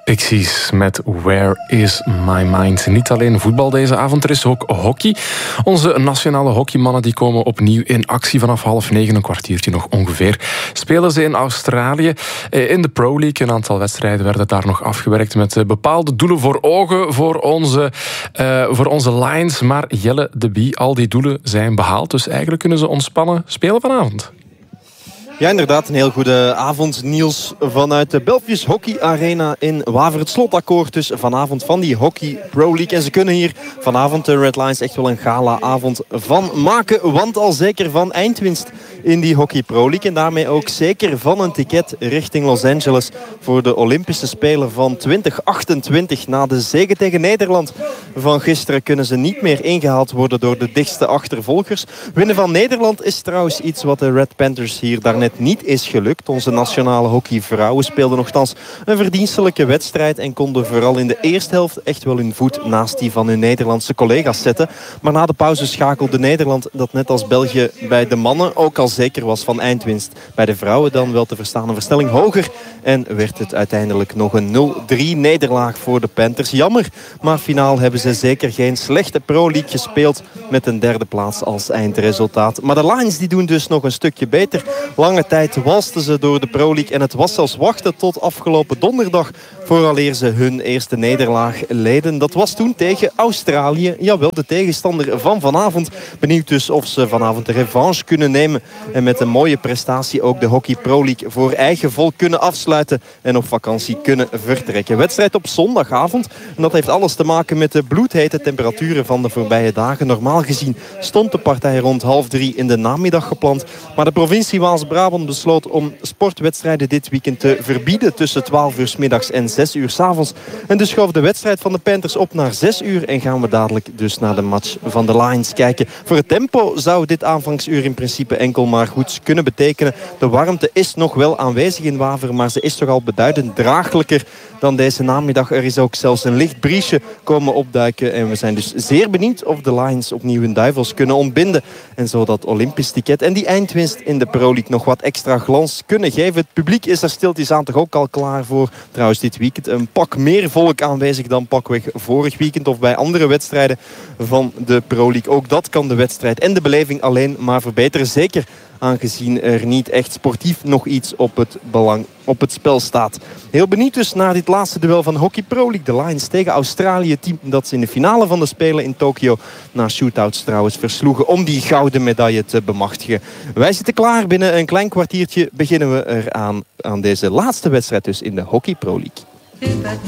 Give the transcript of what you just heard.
Pixies met Where is my mind? Niet alleen voetbal deze avond, er is ook hockey. Onze nationale hockeymannen die komen opnieuw in actie vanaf 8:30, een kwartiertje nog ongeveer. Spelen ze in Australië in de Pro League. Een aantal wedstrijden werden daar nog afgewerkt met bepaalde doelen voor ogen voor onze Lions. Maar Jelle de Bie, al die doelen zijn behaald. Dus eigenlijk kunnen ze ontspannen spelen vanavond. Ja, inderdaad. Een heel goede avond, Niels, vanuit de Belfius Hockey Arena in Waver. Het slotakkoord dus vanavond van die Hockey Pro League. En ze kunnen hier vanavond de Red Lions echt wel een gala-avond van maken. Want al zeker van eindwinst in die Hockey Pro League. En daarmee ook zeker van een ticket richting Los Angeles voor de Olympische Spelen van 2028. Na de zege tegen Nederland van gisteren kunnen ze niet meer ingehaald worden door de dichtste achtervolgers. Winnen van Nederland is trouwens iets wat de Red Panthers hier daarnet niet is gelukt. Onze nationale hockeyvrouwen speelden nogthans een verdienstelijke wedstrijd en konden vooral in de eerste helft echt wel hun voet naast die van hun Nederlandse collega's zetten. Maar na de pauze schakelde Nederland, dat net als België bij de mannen ook al zeker was van eindwinst. Bij de vrouwen dan wel te verstaan een verstelling hoger en werd het uiteindelijk nog een 0-3 nederlaag voor de Panthers. Jammer, maar finaal hebben ze zeker geen slechte Pro League gespeeld met een derde plaats als eindresultaat. Maar de Lions die doen dus nog een stukje beter. Lange tijd walsten ze door de Pro League en het was zelfs wachten tot afgelopen donderdag vooraleer ze hun eerste nederlaag leden. Dat was toen tegen Australië. Jawel, de tegenstander van vanavond. Benieuwd dus of ze vanavond de revanche kunnen nemen en met een mooie prestatie ook de Hockey Pro League voor eigen volk kunnen afsluiten en op vakantie kunnen vertrekken. Wedstrijd op zondagavond. En dat heeft alles te maken met de bloedhete temperaturen van de voorbije dagen. Normaal gezien stond de partij rond 2:30 in de namiddag gepland. Maar de provincie Waals-Brabant besloot om sportwedstrijden dit weekend te verbieden tussen 12 uur 's middags en 6 uur 's avonds. En dus schoof de wedstrijd van de Panthers op naar 6 uur en gaan we dadelijk dus naar de match van de Lions kijken. Voor het tempo zou dit aanvangsuur in principe enkel maar goed kunnen betekenen. De warmte is nog wel aanwezig in Waver, maar ze is toch al beduidend draaglijker dan deze namiddag. Er is ook zelfs een licht briesje komen opduiken en we zijn dus zeer benieuwd of de Lions opnieuw hun duivels kunnen ontbinden en zo dat Olympisch ticket en die eindwinst in de Pro League nog wat extra glans kunnen geven. Het publiek is er stiltjes aan toch ook al klaar voor. Trouwens dit weekend een pak meer volk aanwezig dan pakweg vorig weekend of bij andere wedstrijden van de Pro League. Ook dat kan de wedstrijd en de beleving alleen maar verbeteren. Zeker aangezien er niet echt sportief nog iets op het spel staat. Heel benieuwd dus naar dit laatste duel van Hockey Pro League. De Lions tegen Australië, team dat ze in de finale van de Spelen in Tokio na shootouts trouwens versloegen om die gouden medaille te bemachtigen. Wij zitten klaar. Binnen een klein kwartiertje beginnen we eraan aan deze laatste wedstrijd dus in de Hockey Pro League.